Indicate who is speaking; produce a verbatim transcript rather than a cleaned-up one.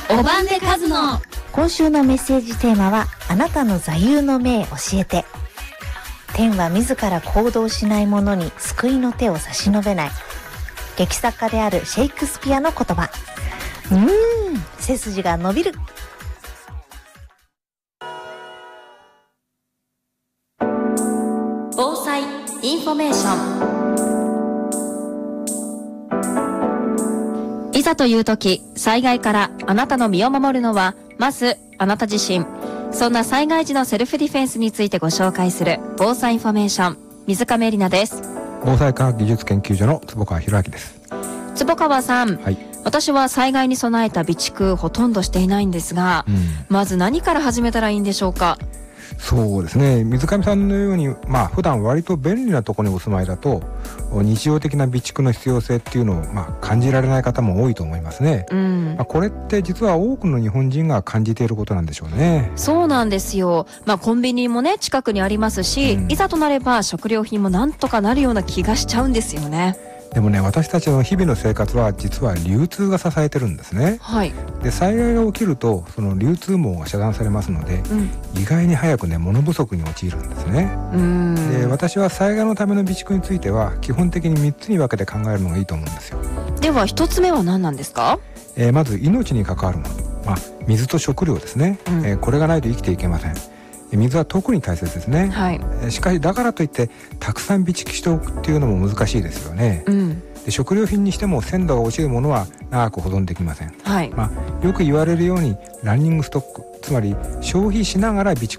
Speaker 1: おばんでかずの
Speaker 2: 今週のメッセージテーマは、あなたの座右の銘教えて。天は自ら行動しない者に救いの手を差し伸べない。劇作家であるシェイクスピアの言葉。うーん、背筋が伸びる。
Speaker 1: 防災インフォメーション。いざという時、災害からあなたの身を守るのはまずあなた自身。そんな災害時のセルフディフェンスについてご紹介する防災インフォメーション、水亀絵里奈です。
Speaker 3: 防災科学技術研究所の坪川博明です。
Speaker 1: 坪川さん、はい、私は災害に備えた備蓄ほとんどしていないんですが、うん、まず何から始めたらいいんでしょうか。
Speaker 3: そうですね、水上さんのように、まあ普段割と便利なところにお住まいだと日常的な備蓄の必要性っていうのを、まあ、感じられない方も多いと思いますね、うんまあ、これって実は多くの日本人が感じていることなんでしょうね。
Speaker 1: そうなんですよ、まあ、コンビニもね近くにありますし、うん、いざとなれば食料品もなんとかなるような気がしちゃうんですよね。
Speaker 3: でもね、私たちの日々の生活は実は流通が支えてるんですね、はい、で災害が起きるとその流通網が遮断されますので、うん、意外に早くね物不足に陥るんですね。うんで私は災害のための備蓄については基本的にみっつに分けて考えるのがいいと思うんですよ。
Speaker 1: ではひとつめは何なんですか。
Speaker 3: えー、まず命に関わるもの、まあ、水と食料ですね、うんえー、これがないと生きていけません。水は特に大切ですね、はい、しかしだからといってたくさん備蓄しておくっていうのも難しいですよね、うん、で食料品にしても鮮度が落ちるものは長く保存できません、はいまあ、よく言われるようにランニングストック、つまり消費しながら備蓄